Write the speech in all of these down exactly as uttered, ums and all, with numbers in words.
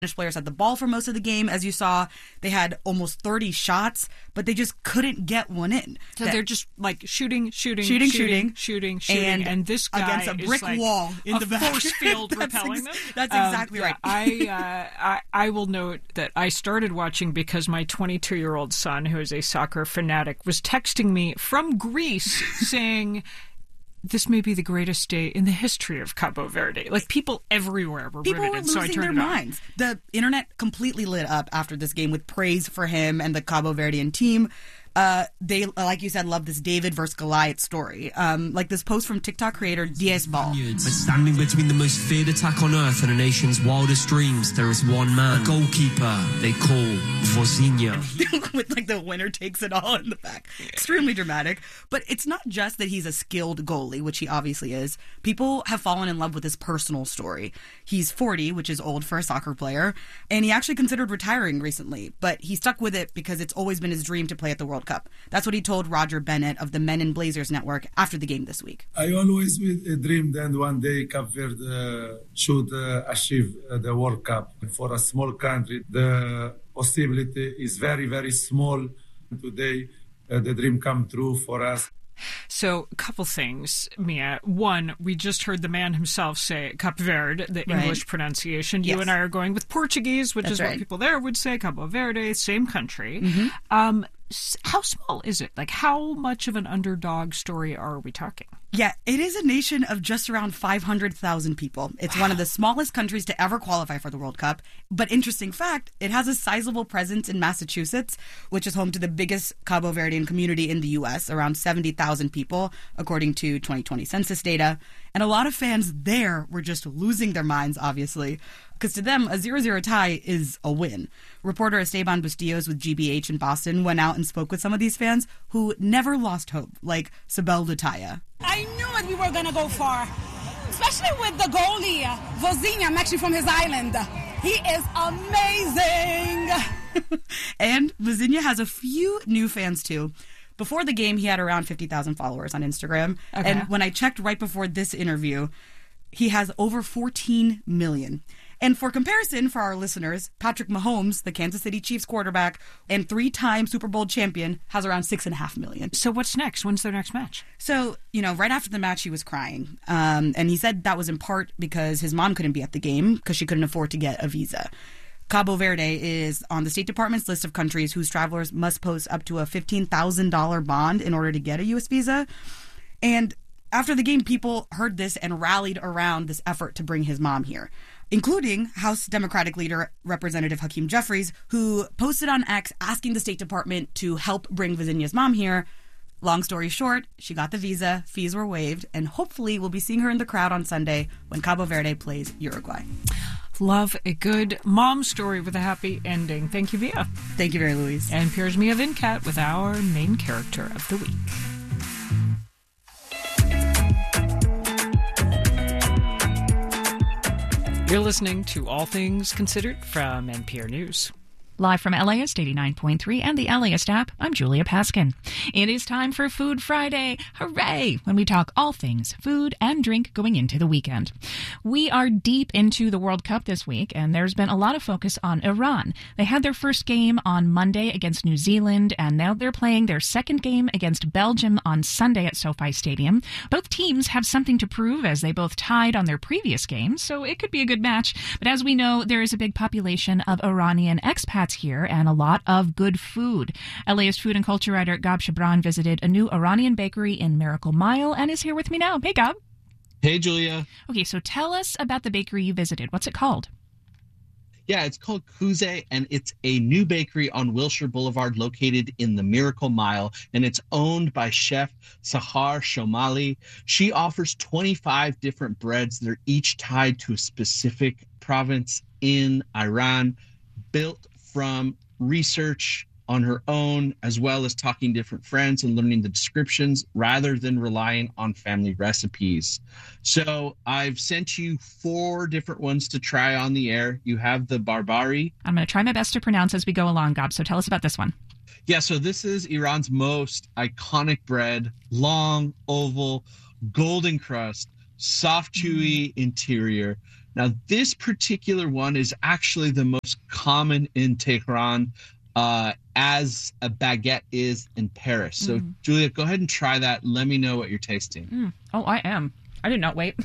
Spanish players had the ball for most of the game. As you saw, they had almost thirty shots, but they just couldn't get one in. So that, they're just like shooting, shooting, shooting, shooting, shooting, shooting, shooting, and, and this guy against a brick is like wall in a the back. force field that's repelling ex- them. That's Um, exactly yeah, right. I, uh, I I will note that I started watching because my twenty-two-year-old son, who is a soccer fanatic, was texting me from Greece saying, this may be the greatest day in the history of Cabo Verde. Like, people everywhere were People riveted, were so I losing turned their it on. minds. The internet completely lit up after this game with praise for him and the Cabo Verdean team. Uh, they, like you said, love this David versus Goliath story. Um, like this post from TikTok creator Diaz Ball. But standing between the most feared attack on earth and a nation's wildest dreams, there is one man, a goalkeeper they call Vozinha. With like the winner takes it all in the back. Extremely dramatic. But it's not just that he's a skilled goalie, which he obviously is. People have fallen in love with his personal story. He's forty, which is old for a soccer player, and he actually considered retiring recently, but he stuck with it because it's always been his dream to play at the World Cup. That's what he told Roger Bennett of the Men in Blazers Network after the game this week. I always dreamed that one day Cape Verde uh, should uh, achieve uh, the World Cup. For a small country, the possibility is very, very small. Today, uh, the dream come true for us. So, a couple things, Mia. One, we just heard the man himself say Cape Verde, the Right. English pronunciation. Yes. You and I are going with Portuguese, which That's is right. what people there would say. Cabo Verde, same country. Mm-hmm. Um, s- how small is it? Like, how much of an underdog story are we talking? Yeah, it is a nation of just around five hundred thousand people. It's one of the smallest countries to ever qualify for the World Cup. But interesting fact, it has a sizable presence in Massachusetts, which is home to the biggest Cabo Verdean community in the U S, around seventy thousand people, according to twenty twenty census data. And a lot of fans there were just losing their minds, obviously, because to them, a zero zero tie is a win. Reporter Esteban Bustillos with G B H in Boston went out and spoke with some of these fans who never lost hope, like Sibel Lutaya. I knew it, we were going to go far, especially with the goalie, uh, Vozinha. I'm actually from his island. He is amazing. And Vozinha has a few new fans, too. Before the game, he had around fifty thousand followers on Instagram. Okay. And when I checked right before this interview, he has over fourteen million. And for comparison, for our listeners, Patrick Mahomes, the Kansas City Chiefs quarterback and three-time Super Bowl champion, has around six and a half million. So what's next? When's their next match? So, you know, right after the match, he was crying. Um, and he said that was in part because his mom couldn't be at the game because she couldn't afford to get a visa. Cabo Verde is on the State Department's list of countries whose travelers must post up to a fifteen thousand dollars bond in order to get a U S visa. And after the game, people heard this and rallied around this effort to bring his mom here, including House Democratic leader Representative Hakeem Jeffries, who posted on X asking the State Department to help bring Vozinha's mom here. Long story short, she got the visa, fees were waived, and hopefully we'll be seeing her in the crowd on Sunday when Cabo Verde plays Uruguay. Love a good mom story with a happy ending. Thank you, Mia. Thank you very much, Louise. And here's Mia Vincat with our main character of the week. You're listening to All Things Considered from N P R News. Live from L A ist eighty-nine point three and the L A ist app, I'm Julia Paskin. It is time for Food Friday. Hooray! When we talk all things food and drink going into the weekend. We are deep into the World Cup this week, and there's been a lot of focus on Iran. They had their first game on Monday against New Zealand, and now they're playing their second game against Belgium on Sunday at SoFi Stadium. Both teams have something to prove as they both tied on their previous games, so it could be a good match. But as we know, there is a big population of Iranian expats here and a lot of good food. L A ist food and culture writer Gab Shabran visited a new Iranian bakery in Miracle Mile and is here with me now. Hey, Gab. Hey, Julia. Okay, so tell us about the bakery you visited. What's it called? Yeah, it's called Kuze, and it's a new bakery on Wilshire Boulevard located in the Miracle Mile, and it's owned by chef Sahar Shomali. She offers twenty-five different breads. They're each tied to a specific province in Iran, built from research on her own, as well as talking to different friends and learning the descriptions rather than relying on family recipes. So I've sent you four different ones to try on the air. You have the Barbari. I'm going to try my best to pronounce as we go along, Gab, so tell us about this one. Yeah, so this is Iran's most iconic bread, long, oval, golden crust, soft, chewy interior. Now, this particular one is actually the most common in Tehran, uh, as a baguette is in Paris. So, mm. Julia, go ahead and try that. Let me know what you're tasting. Mm. Oh, I am. I did not wait.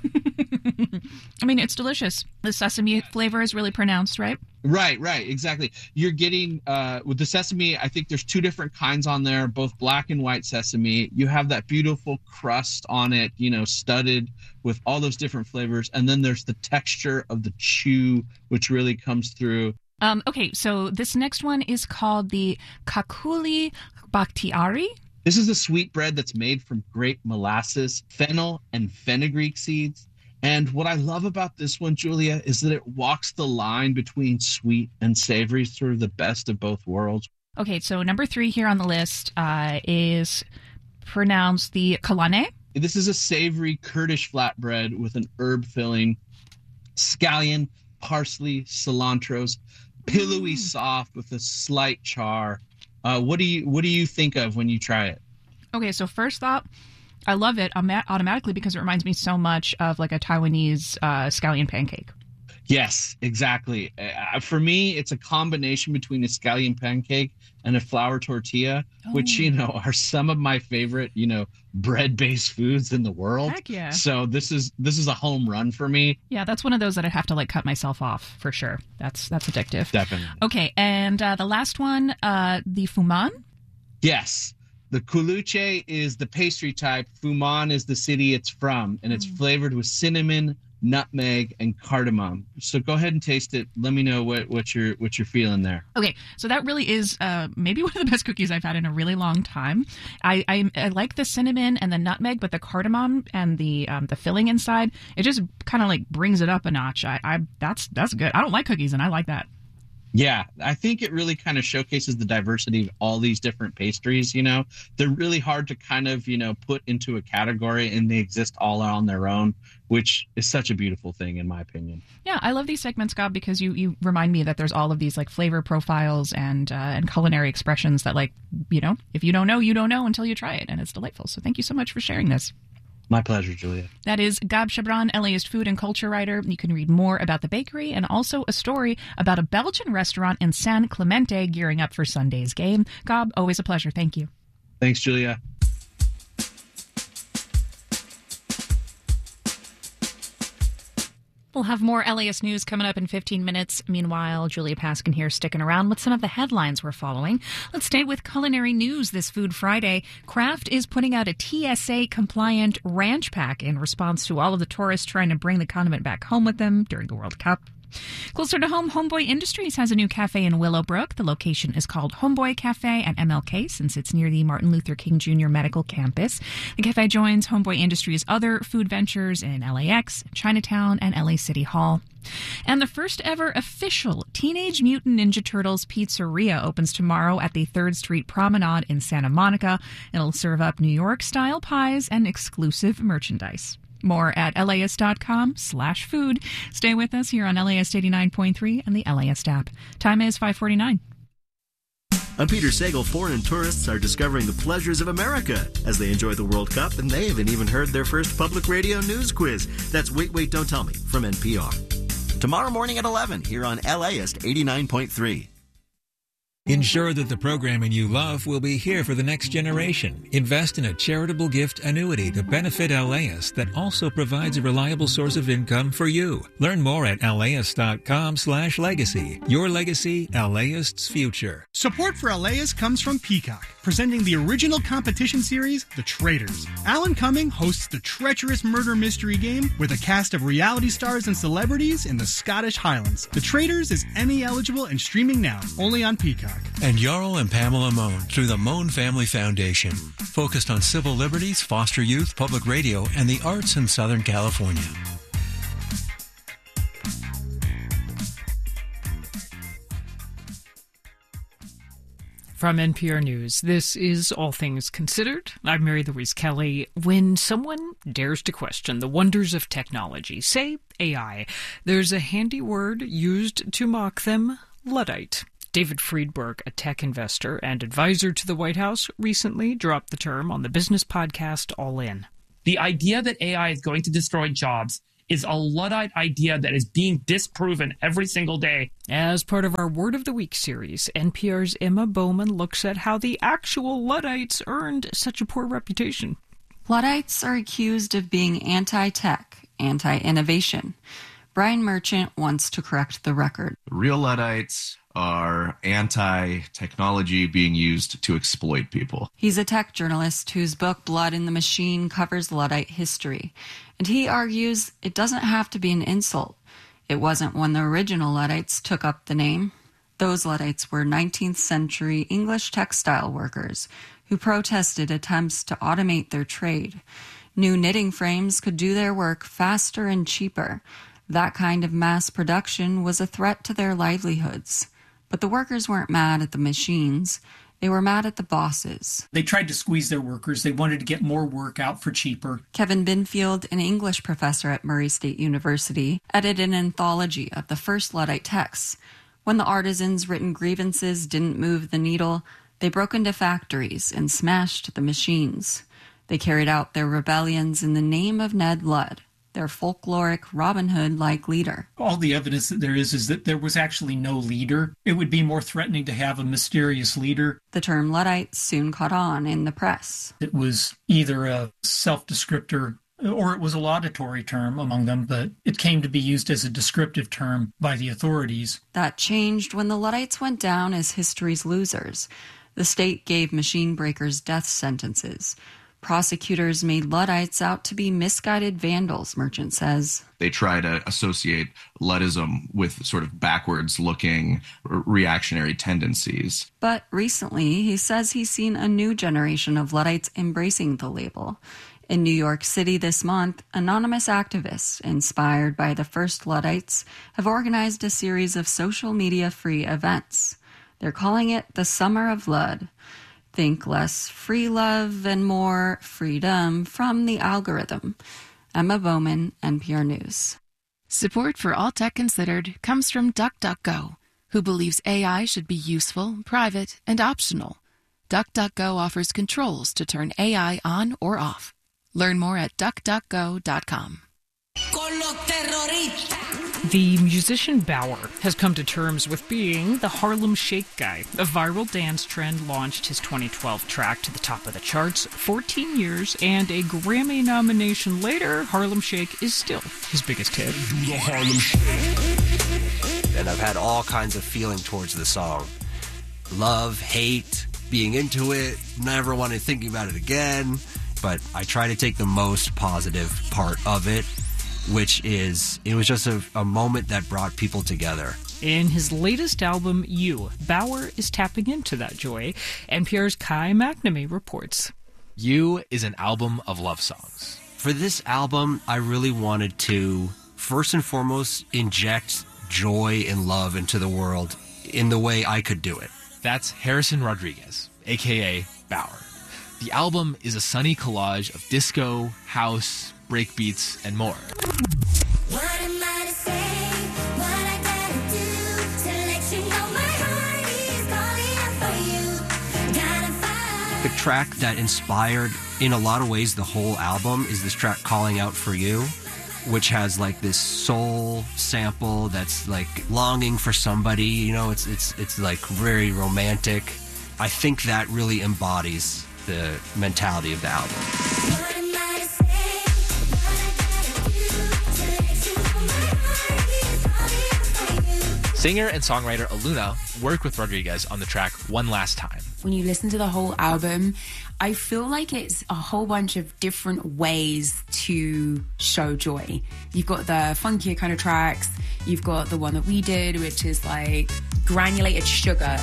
I mean, it's delicious. The sesame flavor is really pronounced, right? Right, right, exactly. You're getting, uh, with the sesame, I think there's two different kinds on there, both black and white sesame. You have that beautiful crust on it, you know, studded with all those different flavors. And then there's the texture of the chew, which really comes through. Um, okay, so this next one is called the Kakuli Bakhtiari. This is a sweet bread that's made from grape molasses, fennel, and fenugreek seeds. And what I love about this one, Julia, is that it walks the line between sweet and savory, sort of the best of both worlds. Okay, so number three here on the list uh, is pronounced the kalane. This is a savory Kurdish flatbread with an herb filling, scallion, parsley, cilantros, pillowy mm. soft with a slight char. Uh, what do you what do you think of when you try it? Okay, so first thought, I love it automatically because it reminds me so much of like a Taiwanese uh, scallion pancake. Yes, exactly. Uh, for me, it's a combination between a scallion pancake and a flour tortilla, oh. which, you know, are some of my favorite, you know, bread-based foods in the world. Heck yeah. So this is this is a home run for me. Yeah, that's one of those that I'd have to like cut myself off for sure. That's that's addictive. Definitely. Okay, and uh, the last one, uh, the fuman. Yes. The kuluche is the pastry type. Fuman is the city it's from, and it's mm. flavored with cinnamon, nutmeg, and cardamom. So go ahead and taste it. Let me know what, what you're what you're feeling there. Okay, so that really is uh, maybe one of the best cookies I've had in a really long time. I I, I like the cinnamon and the nutmeg, but the cardamom and the um, the filling inside, it just kind of like brings it up a notch. I, I that's that's good. I don't like cookies, and I like that. Yeah, I think it really kind of showcases the diversity of all these different pastries, you know. They're really hard to kind of, you know, put into a category, and they exist all on their own, which is such a beautiful thing, in my opinion. Yeah, I love these segments, Gob, because you, you remind me that there's all of these, like, flavor profiles and, uh, and culinary expressions that, like, you know, if you don't know, you don't know until you try it, and it's delightful. So thank you so much for sharing this. My pleasure, Julia. That is Gob Chabran, LAist food and culture writer. You can read more about the bakery and also a story about a Belgian restaurant in San Clemente gearing up for Sunday's game. Gob, always a pleasure. Thank you. Thanks, Julia. We'll have more LAist news coming up in fifteen minutes. Meanwhile, Julia Paskin here sticking around with some of the headlines we're following. Let's stay with culinary news this Food Friday. Kraft is putting out a T S A-compliant ranch pack in response to all of the tourists trying to bring the condiment back home with them during the World Cup. Closer to home, Homeboy Industries has a new cafe in Willowbrook. The location is called Homeboy Cafe at M L K since it's near the Martin Luther King Junior Medical Campus. The cafe joins Homeboy Industries' other food ventures in L A X, Chinatown, and L A City Hall. And the first ever official Teenage Mutant Ninja Turtles pizzeria opens tomorrow at the third Street Promenade in Santa Monica. It'll serve up New York-style pies and exclusive merchandise. More at laist.com slash food. Stay with us here on L A S eighty-nine point three and the LAist app. Time is five forty-nine. I'm Peter Sagal. Foreign tourists are discovering the pleasures of America as they enjoy the World Cup, and they haven't even heard their first public radio news quiz. That's Wait, Wait, Don't Tell Me from N P R. Tomorrow morning at eleven here on LAist eighty-nine point three. Ensure that the programming you love will be here for the next generation. Invest in a charitable gift annuity to benefit LAist that also provides a reliable source of income for you. Learn more at laist.com slash legacy. Your legacy, LAist's future. Support for LAist comes from Peacock, presenting the original competition series, The Traitors. Alan Cumming hosts the treacherous murder mystery game with a cast of reality stars and celebrities in the Scottish Highlands. The Traitors is Emmy eligible and streaming now, only on Peacock. And Jarl and Pamela Mohn through the Mohn Family Foundation, focused on civil liberties, foster youth, public radio, and the arts in Southern California. From N P R News, this is All Things Considered. I'm Mary Louise Kelly. When someone dares to question the wonders of technology, say A I, there's a handy word used to mock them: Luddite. David Friedberg, a tech investor and advisor to the White House, recently dropped the term on the business podcast All In. The idea that A I is going to destroy jobs is a Luddite idea that is being disproven every single day. As part of our Word of the Week series, N P R's Emma Bowman looks at how the actual Luddites earned such a poor reputation. Luddites are accused of being anti-tech, anti-innovation. Brian Merchant wants to correct the record. Real Luddites are anti-technology being used to exploit people. He's a tech journalist whose book Blood in the Machine covers Luddite history, and he argues it doesn't have to be an insult. It wasn't when the original Luddites took up the name. Those Luddites were nineteenth century English textile workers who protested attempts to automate their trade. New knitting frames could do their work faster and cheaper. That kind of mass production was a threat to their livelihoods. But the workers weren't mad at the machines. They were mad at the bosses. They tried to squeeze their workers. They wanted to get more work out for cheaper. Kevin Binfield, an English professor at Murray State University, edited an anthology of the first Luddite texts. When the artisans' written grievances didn't move the needle, they broke into factories and smashed the machines. They carried out their rebellions in the name of Ned Ludd, their folkloric Robin Hood-like leader. All the evidence that there is is that there was actually no leader. It would be more threatening to have a mysterious leader. The term Luddite soon caught on in the press. It was either a self-descriptor or it was a laudatory term among them, but it came to be used as a descriptive term by the authorities. That changed when the Luddites went down as history's losers. The state gave machine breakers death sentences. Prosecutors made Luddites out to be misguided vandals, Merchant says. They try to associate Luddism with sort of backwards-looking reactionary tendencies. But recently, he says he's seen a new generation of Luddites embracing the label. In New York City this month, anonymous activists, inspired by the first Luddites, have organized a series of social media-free events. They're calling it the Summer of Ludd. Think less free love and more freedom from the algorithm. Emma Bowman, N P R News. Support for All Tech Considered comes from DuckDuckGo, who believes A I should be useful, private, and optional. DuckDuckGo offers controls to turn A I on or off. Learn more at duck duck go dot com. The musician Bauer has come to terms with being the Harlem Shake guy. A viral dance trend launched his twenty twelve track to the top of the charts. fourteen years and a Grammy nomination later, Harlem Shake is still his biggest hit. Do the Harlem Shake. And I've had all kinds of feeling towards the song. Love, hate, being into it, never wanted thinking about it again. But I try to take the most positive part of it, which is, it was just a, a moment that brought people together. In his latest album, You, Bauer is tapping into that joy. N P R's Kai McNamee reports. You is an album of love songs. For this album, I really wanted to, first and foremost, inject joy and love into the world in the way I could do it. That's Harrison Rodriguez, a k a. Bauer. The album is a sunny collage of disco, house, breakbeats, and more. What am I to say? What I gotta do to let you know my heart is calling out for you. Gotta find. The track that inspired, in a lot of ways, the whole album is this track Calling Out For You, which has like this soul sample that's like longing for somebody, you know, it's it's it's like very romantic. I think that really embodies the mentality of the album. Singer and songwriter Aluna worked with Rodriguez on the track One Last Time. When you listen to the whole album, I feel like it's a whole bunch of different ways to show joy. You've got the funkier kind of tracks. You've got the one that we did, which is like granulated sugar.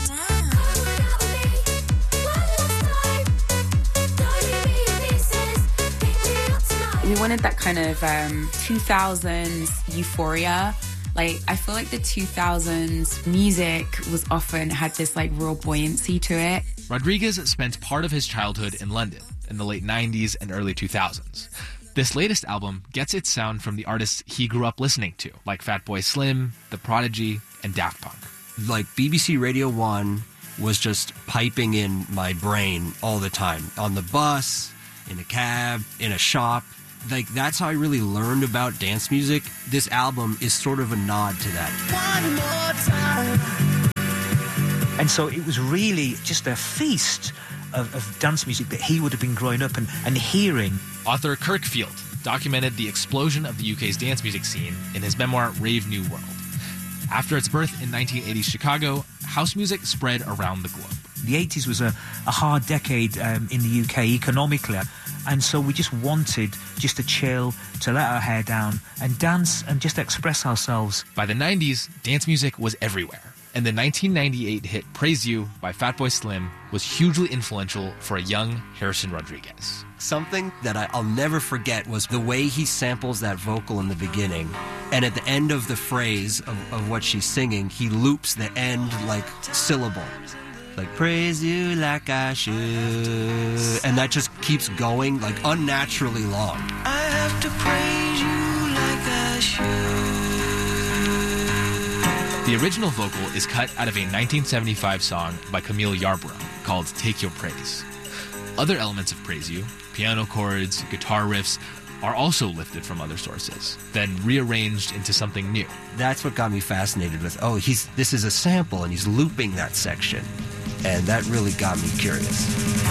We wanted that kind of um, two thousands euphoria. Like, I feel like the two thousands music was often had this like real buoyancy to it. Rodriguez spent part of his childhood in London in the late nineties and early two thousands. This latest album gets its sound from the artists he grew up listening to, like Fatboy Slim, The Prodigy, and Daft Punk. Like B B C Radio one was just piping in my brain all the time. On the bus, in a cab, in a shop. like that's how I really learned about dance music. This album is sort of a nod to that. One more time. And so it was really just a feast of, of dance music that he would have been growing up and, and hearing. Author Kirk Field documented the explosion of the U K's dance music scene in his memoir Rave New World. After its birth in nineteen eighties Chicago, house music spread around the globe. The eighties was a, a hard decade um, in the U K economically, and so we just wanted just to chill, to let our hair down and dance and just express ourselves. By the nineties, dance music was everywhere, and the nineteen ninety-eight hit Praise You by Fatboy Slim was hugely influential for a young Harrison Rodriguez. Something that I, I'll never forget was the way he samples that vocal in the beginning, and at the end of the phrase of, of what she's singing, he loops the end like syllable. Like, praise you like I should. And that just keeps going, like, unnaturally long. I have to praise you like I should. The original vocal is cut out of a nineteen seventy-five song by Camille Yarbrough called Take Your Praise. Other elements of Praise You, piano chords, guitar riffs, are also lifted from other sources, then rearranged into something new. That's what got me fascinated with, oh, he's this is a sample, and he's looping that section. And that really got me curious.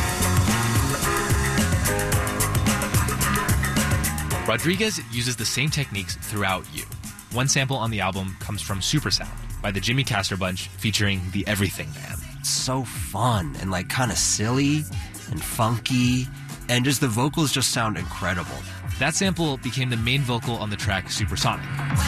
Rodriguez uses the same techniques throughout You. One sample on the album comes from Supersound by the Jimmy Castor Bunch featuring the Everything Man. So fun and like kind of silly and funky, and just the vocals just sound incredible. That sample became the main vocal on the track Supersonic.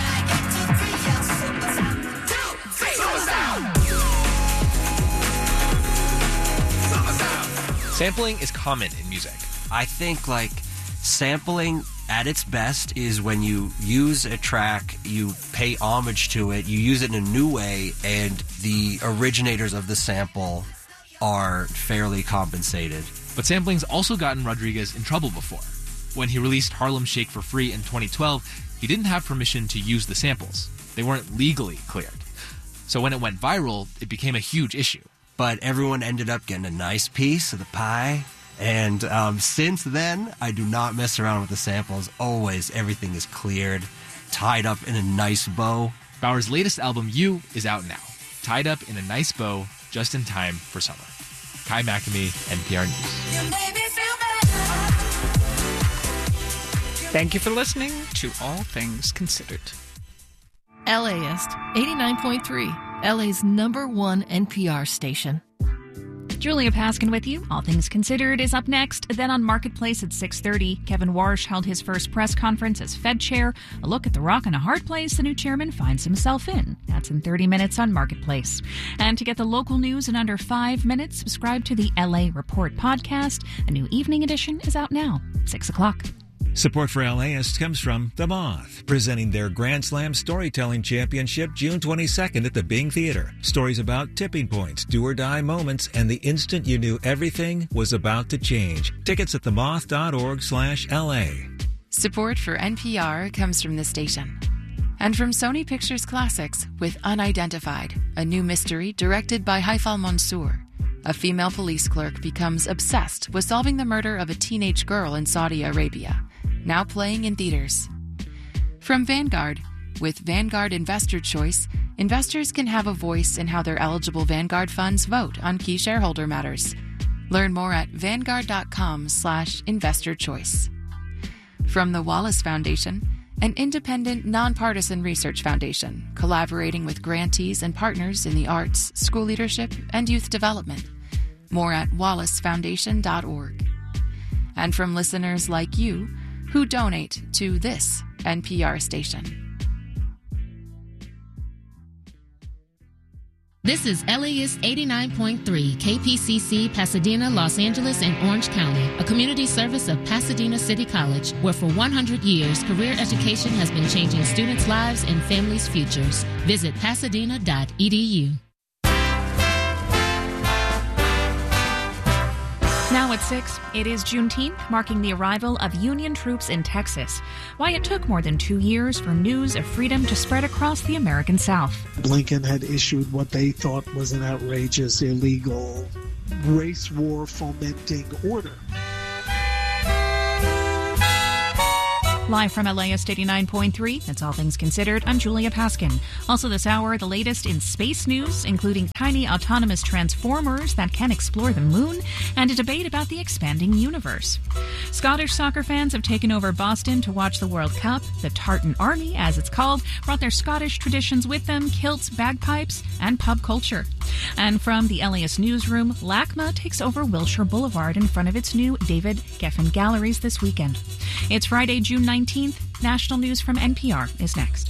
Sampling is common in music. I think like sampling at its best is when you use a track, you pay homage to it, you use it in a new way, and the originators of the sample are fairly compensated. But sampling's also gotten Rodriguez in trouble before. When he released Harlem Shake for free in twenty twelve, he didn't have permission to use the samples. They weren't legally cleared. So when it went viral, it became a huge issue. But everyone ended up getting a nice piece of the pie. And um, since then, I do not mess around with the samples. Always, everything is cleared, tied up in a nice bow. Bauer's latest album, You, is out now. Tied up in a nice bow, just in time for summer. Kai McAmee, N P R News. Thank you for listening to All Things Considered. LAist eighty-nine point three, L A's number one N P R station. Julia Paskin with you. All Things Considered is up next. Then on Marketplace at six thirty, Kevin Warsh held his first press conference as Fed chair. A look at the rock and a hard place the new chairman finds himself in. That's in thirty minutes on Marketplace. And to get the local news in under five minutes, subscribe to the L A Report podcast. A new evening edition is out now, six o'clock. Support for LAist comes from The Moth, presenting their Grand Slam Storytelling Championship June twenty-second at the Bing Theater. Stories about tipping points, do-or-die moments, and the instant you knew everything was about to change. Tickets at themoth.org slash LA. Support for N P R comes from the station. And from Sony Pictures Classics with Unidentified, a new mystery directed by Haifal Mansour. A female police clerk becomes obsessed with solving the murder of a teenage girl in Saudi Arabia. Now playing in theaters. From Vanguard, with Vanguard Investor Choice, investors can have a voice in how their eligible Vanguard funds vote on key shareholder matters. Learn more at vanguard.com slash investor choice. From the Wallace Foundation, an independent, nonpartisan research foundation collaborating with grantees and partners in the arts, school leadership, and youth development. More at wallace foundation dot org. And from listeners like you who donate to this N P R station. This is LAist eighty-nine point three, K P C C, Pasadena, Los Angeles, and Orange County, a community service of Pasadena City College, where for one hundred years, career education has been changing students' lives and families' futures. Visit pasadena dot e d u. Now at six, it is Juneteenth, marking the arrival of Union troops in Texas. Why it took more than two years for news of freedom to spread across the American South. Blinken had issued what they thought was an outrageous, illegal, race war fomenting order. Live from L A S eighty-nine point three, that's All Things Considered. I'm Julia Paskin. Also this hour, the latest in space news, including tiny autonomous transformers that can explore the moon, and a debate about the expanding universe. Scottish soccer fans have taken over Boston to watch the World Cup. The Tartan Army, as it's called, brought their Scottish traditions with them, kilts, bagpipes, and pub culture. And from the L A S newsroom, LACMA takes over Wilshire Boulevard in front of its new David Geffen Galleries this weekend. It's Friday, June nineteenth. National news from N P R is next.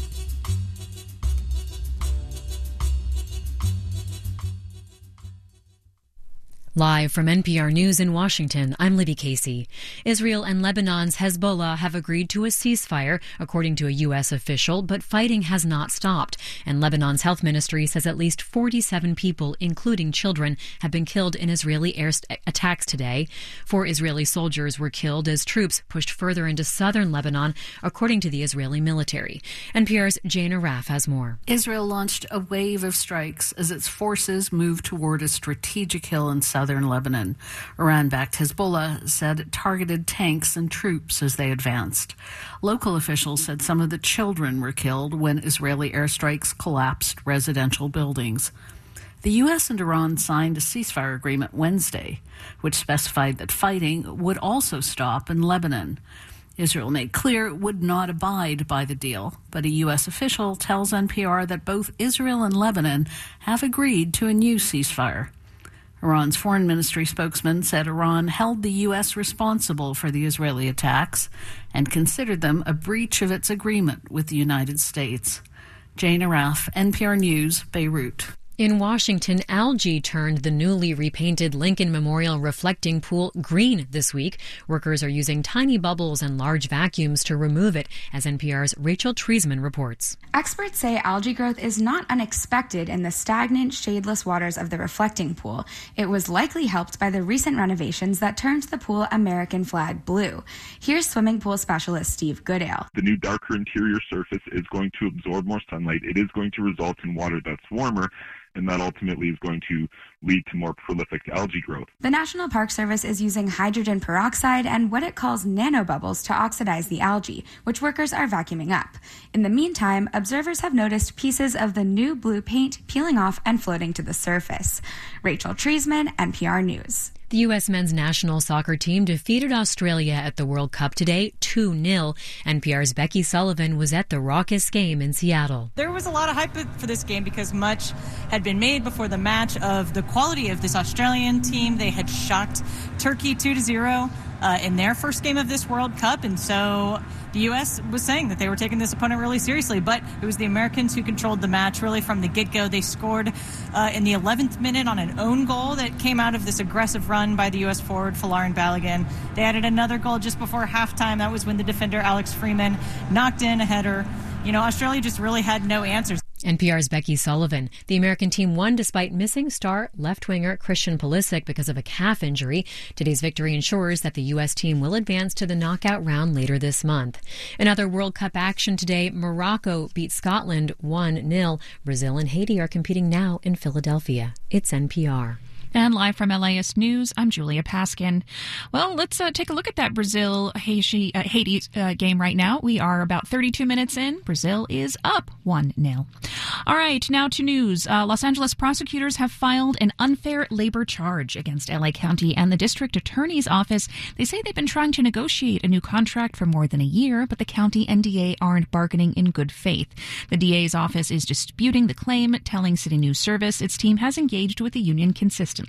Live from N P R News in Washington, I'm Libby Casey. Israel and Lebanon's Hezbollah have agreed to a ceasefire, according to a U S official, but fighting has not stopped. And Lebanon's health ministry says at least forty-seven people, including children, have been killed in Israeli air st- attacks today. Four Israeli soldiers were killed as troops pushed further into southern Lebanon, according to the Israeli military. N P R's Jane Araf has more. Israel launched a wave of strikes as its forces moved toward a strategic hill in southern southern Lebanon. Iran-backed Hezbollah said it targeted tanks and troops as they advanced. Local officials said some of the children were killed when Israeli airstrikes collapsed residential buildings. The U S and Iran signed a ceasefire agreement Wednesday, which specified that fighting would also stop in Lebanon. Israel made clear it would not abide by the deal, but a U S official tells N P R that both Israel and Lebanon have agreed to a new ceasefire. Iran's foreign ministry spokesman said Iran held the U S responsible for the Israeli attacks and considered them a breach of its agreement with the United States. Jane Araf, N P R News, Beirut. In Washington, algae turned the newly repainted Lincoln Memorial reflecting pool green this week. Workers are using tiny bubbles and large vacuums to remove it, as N P R's Rachel Treisman reports. Experts say algae growth is not unexpected in the stagnant, shadeless waters of the reflecting pool. It was likely helped by the recent renovations that turned the pool American flag blue. Here's swimming pool specialist Steve Goodale. The new darker interior surface is going to absorb more sunlight. It is going to result in water that's warmer, and that ultimately is going to lead to more prolific algae growth. The National Park Service is using hydrogen peroxide and what it calls nanobubbles to oxidize the algae, which workers are vacuuming up. In the meantime, observers have noticed pieces of the new blue paint peeling off and floating to the surface. Rachel Treisman, N P R News. The U S men's national soccer team defeated Australia at the World Cup today two nil. N P R's Becky Sullivan was at the raucous game in Seattle. There was a lot of hype for this game because much had been made before the match of the quality of this Australian team. They had shocked Turkey two to zero uh, in their first game of this World Cup, and so the U S was saying that they were taking this opponent really seriously, but it was the Americans who controlled the match really from the get-go. They scored uh, in the eleventh minute on an own goal that came out of this aggressive run by the U S forward, Folarin Balogun. They added another goal just before halftime. That was when the defender, Alex Freeman, knocked in a header. You know, Australia just really had no answers. N P R's Becky Sullivan. The American team won despite missing star left-winger Christian Pulisic because of a calf injury. Today's victory ensures that the U S team will advance to the knockout round later this month. In other World Cup action today, Morocco beat Scotland one nil. Brazil and Haiti are competing now in Philadelphia. It's N P R. And live from L A S News, I'm Julia Paskin. Well, let's uh, take a look at that Brazil-Haiti uh, Haiti, uh, game right now. We are about thirty-two minutes in. Brazil is up one nil. All right, now to news. Uh, Los Angeles prosecutors have filed an unfair labor charge against L A County and the district attorney's office. They say they've been trying to negotiate a new contract for more than a year, but the county and D A aren't bargaining in good faith. The D A's office is disputing the claim, telling City News Service its team has engaged with the union consistently.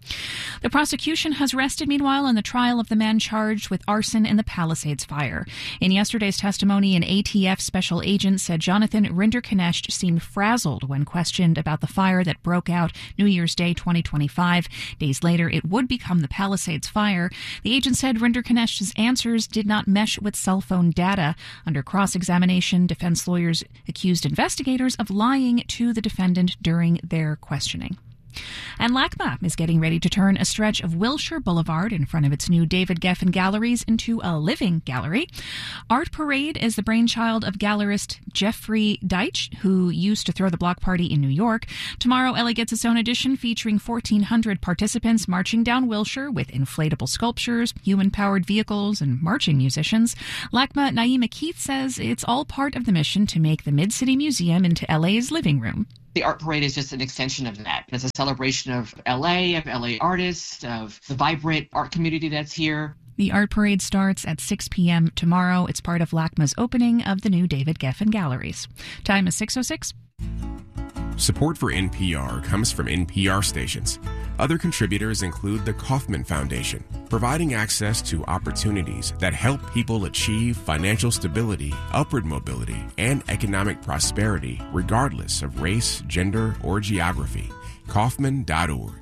The prosecution has rested, meanwhile, in the trial of the man charged with arson in the Palisades fire. In yesterday's testimony, an A T F special agent said Jonathan Rinderknecht seemed frazzled when questioned about the fire that broke out New Year's Day twenty twenty-five. Days later, it would become the Palisades fire. The agent said Rinderknecht's answers did not mesh with cell phone data. Under cross-examination, defense lawyers accused investigators of lying to the defendant during their questioning. And LACMA is getting ready to turn a stretch of Wilshire Boulevard in front of its new David Geffen Galleries into a living gallery. Art Parade is the brainchild of gallerist Jeffrey Deitch, who used to throw the block party in New York. Tomorrow, L A gets its own edition featuring fourteen hundred participants marching down Wilshire with inflatable sculptures, human-powered vehicles, and marching musicians. LACMA Naima Keith says it's all part of the mission to make the Mid-City Museum into L A's living room. The art parade is just an extension of that. It's a celebration of L A, of L A artists, of the vibrant art community that's here. The art parade starts at six p.m. tomorrow. It's part of LACMA's opening of the new David Geffen Galleries. Time is six oh six. Support for N P R comes from N P R stations. Other contributors include the Kauffman Foundation, providing access to opportunities that help people achieve financial stability, upward mobility, and economic prosperity regardless of race, gender, or geography. Kauffman dot org.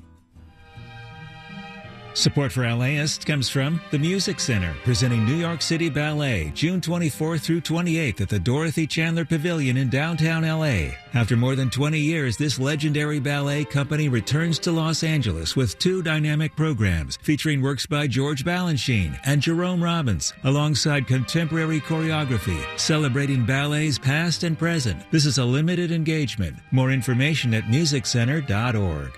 Support for LAist comes from the Music Center, presenting New York City Ballet, June twenty-fourth through twenty-eighth at the Dorothy Chandler Pavilion in downtown L A. After more than twenty years, this legendary ballet company returns to Los Angeles with two dynamic programs featuring works by George Balanchine and Jerome Robbins, alongside contemporary choreography, celebrating ballets past and present. This is a limited engagement. More information at music center dot org.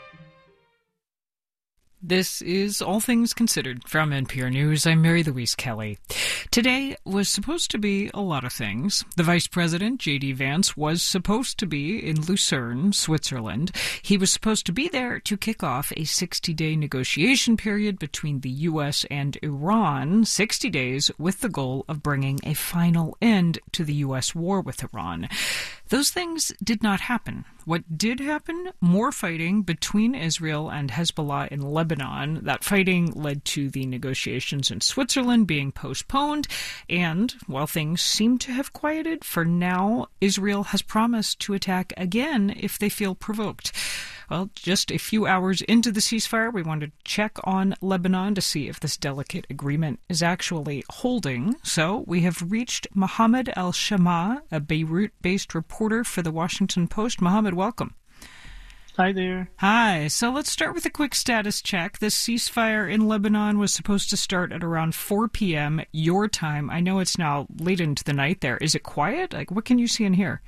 This is All Things Considered from N P R News. I'm Mary Louise Kelly. Today was supposed to be a lot of things. The Vice President, J D Vance, was supposed to be in Lucerne, Switzerland. He was supposed to be there to kick off a sixty-day negotiation period between the U S and Iran, sixty days with the goal of bringing a final end to the U S war with Iran. Those things did not happen. What did happen? More fighting between Israel and Hezbollah in Lebanon. That fighting led to the negotiations in Switzerland being postponed, and while things seem to have quieted, for now, Israel has promised to attack again if they feel provoked. Well, just a few hours into the ceasefire, we want to check on Lebanon to see if this delicate agreement is actually holding. So we have reached Mohammed El-Shama, a Beirut-based reporter for The Washington Post. Mohammed, welcome. Hi there. Hi. So let's start with a quick status check. This ceasefire in Lebanon was supposed to start at around four p.m. your time. I know it's now late into the night there. Is it quiet? Like, what can you see and hear?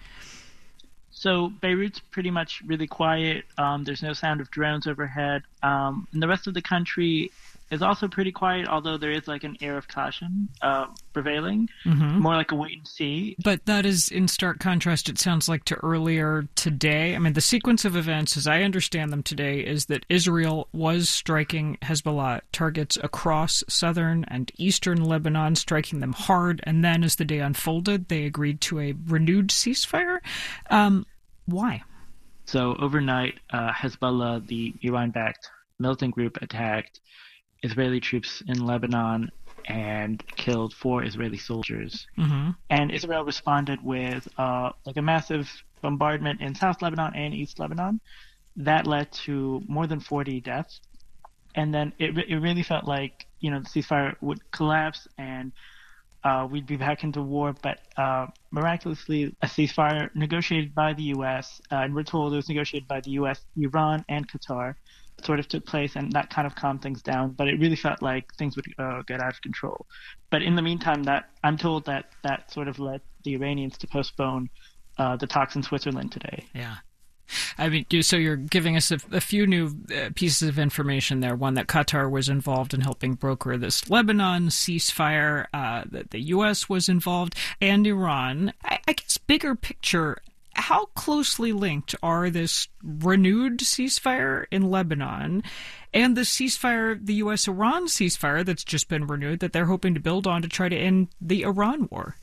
So Beirut's pretty much really quiet. Um, there's no sound of drones overhead. Um, and the rest of the country is also pretty quiet, although there is like an air of caution uh, prevailing, mm-hmm. more like a wait and see. But that is in stark contrast, it sounds like, to earlier today. I mean, the sequence of events, as I understand them today, is that Israel was striking Hezbollah targets across southern and eastern Lebanon, striking them hard. And then as the day unfolded, they agreed to a renewed ceasefire. Um, why? So overnight, uh, Hezbollah, the Iran-backed militant group, attacked Israeli troops in Lebanon and killed four Israeli soldiers. Mm-hmm. And Israel responded with uh, like a massive bombardment in South Lebanon and East Lebanon. That led to more than forty deaths. And then it it really felt like, you know, the ceasefire would collapse and uh, we'd be back into war. But uh, miraculously, a ceasefire negotiated by the U S, uh, and we're told it was negotiated by the U S, Iran, and Qatar, sort of took place, and that kind of calmed things down. But it really felt like things would uh, get out of control. But in the meantime, that I'm told that that sort of led the Iranians to postpone uh, the talks in Switzerland today. Yeah. I mean, so you're giving us a, a few new uh, pieces of information there. One, that Qatar was involved in helping broker this Lebanon ceasefire, uh, that the U S was involved, and Iran. I, I guess bigger picture, how closely linked are this renewed ceasefire in Lebanon and the ceasefire, the U S-Iran ceasefire that's just been renewed, that they're hoping to build on to try to end the Iran war?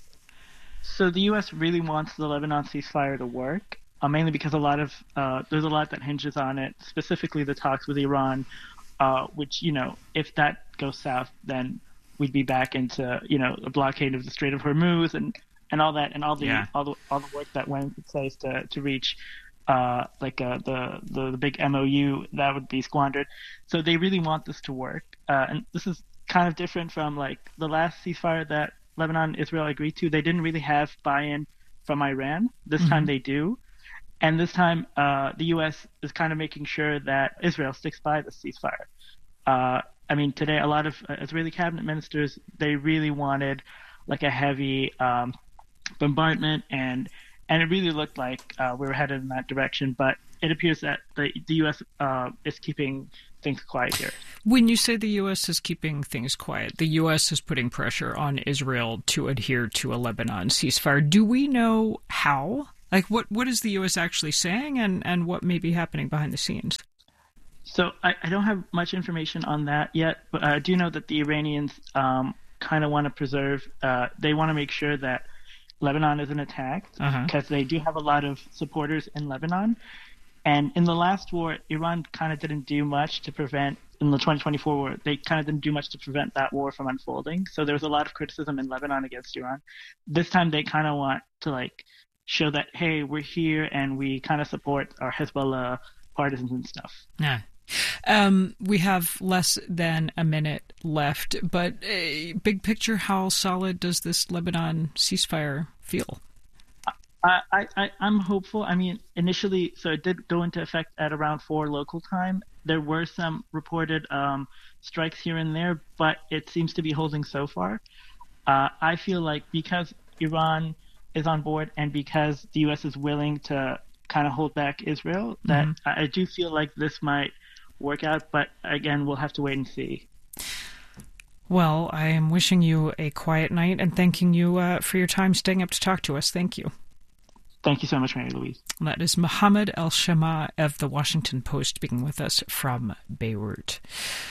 So the U S really wants the Lebanon ceasefire to work, uh, mainly because a lot of uh, there's a lot that hinges on it, specifically the talks with Iran, uh, which, you know, if that goes south, then we'd be back into, you know, a blockade of the Strait of Hormuz and and all that, and all the yeah. all the all the work that went into place to to reach uh, like uh, the, the the big M O U that would be squandered. So they really want this to work, uh, and this is kind of different from like the last ceasefire that Lebanon and Israel agreed to. They didn't really have buy-in from Iran. This mm-hmm. time they do, And this time, uh, the U S is kind of making sure that Israel sticks by the ceasefire. Uh, I mean, today, a lot of Israeli cabinet ministers, they really wanted like a heavy um, bombardment, and and it really looked like uh, we were headed in that direction. But it appears that the, the U S uh, is keeping things quiet here. When you say the U S is keeping things quiet, the U S is putting pressure on Israel to adhere to a Lebanon ceasefire. Do we know how? Like, what, what is the U S actually saying, and, and what may be happening behind the scenes? So I, I don't have much information on that yet, but I do know that the Iranians um, kind of want to preserve, uh, they want to make sure that Lebanon isn't attacked, because uh-huh. they do have a lot of supporters in Lebanon. And in the last war, Iran kind of didn't do much to prevent, in the twenty twenty-four war, they kind of didn't do much to prevent that war from unfolding. So there was a lot of criticism in Lebanon against Iran. This time they kind of want to like show that, hey, we're here and we kind of support our Hezbollah partisans and stuff. Yeah. Um, we have less than a minute left, but uh, big picture, how solid does this Lebanon ceasefire feel? I, I, I'm hopeful. I mean, initially, so it did go into effect at around four local time. There were some reported um, strikes here and there, but it seems to be holding so far. Uh, I feel like because Iran is on board and because the U S is willing to kind of hold back Israel, that mm-hmm. I, I do feel like this might work out. But again, we'll have to wait and see. Well, I am wishing you a quiet night and thanking you uh, for your time staying up to talk to us. Thank you. Thank you so much, Mary Louise. That is Mohammed El-Shama of the Washington Post speaking with us from Beirut.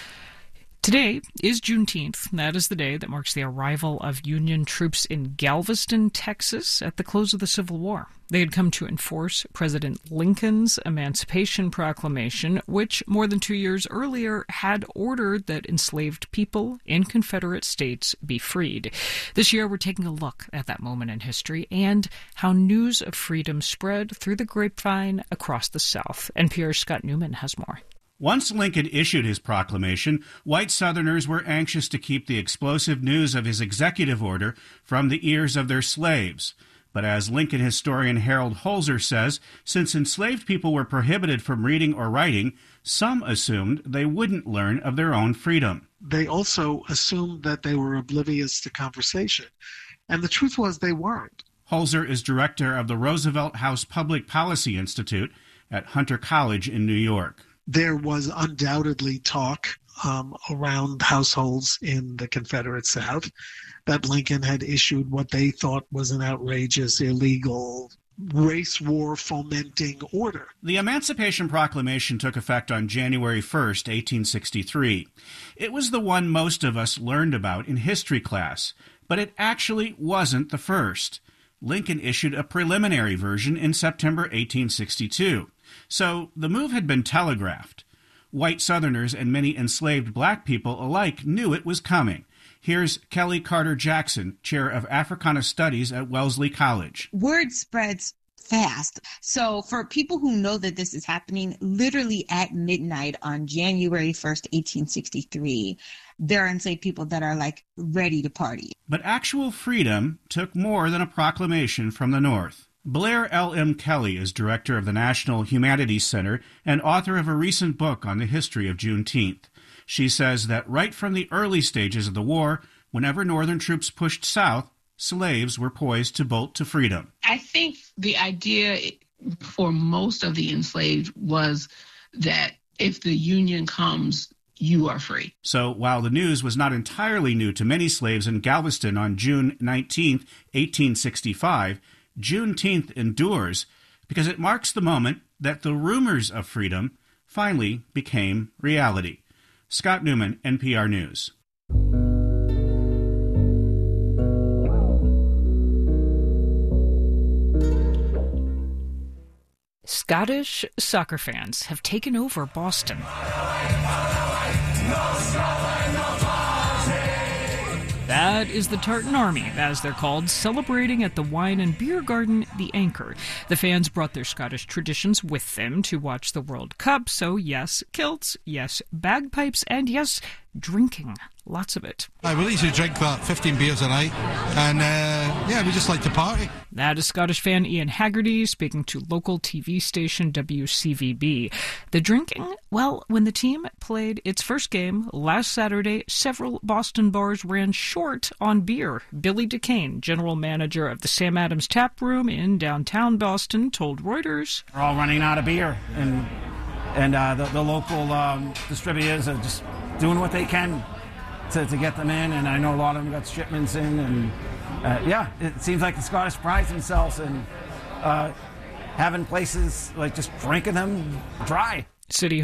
Today is Juneteenth. That is the day that marks the arrival of Union troops in Galveston, Texas, at the close of the Civil War. They had come to enforce President Lincoln's Emancipation Proclamation, which more than two years earlier had ordered that enslaved people in Confederate states be freed. This year, we're taking a look at that moment in history and how news of freedom spread through the grapevine across the South. N P R's Scott Newman has more. Once Lincoln issued his proclamation, white Southerners were anxious to keep the explosive news of his executive order from the ears of their slaves. But as Lincoln historian Harold Holzer says, since enslaved people were prohibited from reading or writing, some assumed they wouldn't learn of their own freedom. They also assumed that they were oblivious to conversation. And the truth was they weren't. Holzer is director of the Roosevelt House Public Policy Institute at Hunter College in New York. There was undoubtedly talk um, around households in the Confederate South that Lincoln had issued what they thought was an outrageous, illegal, race war fomenting order. The Emancipation Proclamation took effect on January first, eighteen sixty-three. It was the one most of us learned about in history class, but it actually wasn't the first. Lincoln issued a preliminary version in September eighteen sixty-two. So the move had been telegraphed. White Southerners and many enslaved black people alike knew it was coming. Here's Kelly Carter Jackson, chair of Africana Studies at Wellesley College. Word spreads fast. So for people who know that this is happening, literally at midnight on January first, eighteen sixty-three, there are enslaved people that are like ready to party. But actual freedom took more than a proclamation from the North. Blair L M. Kelly is director of the National Humanities Center and author of a recent book on the history of Juneteenth. She says that right from the early stages of the war, whenever Northern troops pushed south, slaves were poised to bolt to freedom. I think the idea for most of the enslaved was that if the Union comes, you are free. So while the news was not entirely new to many slaves in Galveston on June nineteenth, eighteen sixty-five, Juneteenth endures because it marks the moment that the rumors of freedom finally became reality. Scott Newman, N P R News. Scottish soccer fans have taken over Boston. That is the Tartan Army, as they're called, celebrating at the wine and beer garden, The Anchor. The fans brought their Scottish traditions with them to watch the World Cup, so yes, kilts, yes, bagpipes, and yes, drinking. Lots of it. I will easily drink about fifteen beers a night, and uh, yeah, we just like to party. That is Scottish fan Ian Haggerty speaking to local T V station W C V B. The drinking? Well, when the team played its first game last Saturday, several Boston bars ran short on beer. Billy DeCane, general manager of the Sam Adams Tap Room in downtown Boston, told Reuters, "We're all running out of beer, and and uh, the, the local um, distributors are just doing what they can To, to get them in, and I know a lot of them got shipments in, and uh, yeah, it seems like the Scottish pride themselves in uh, having places like just drinking them dry." City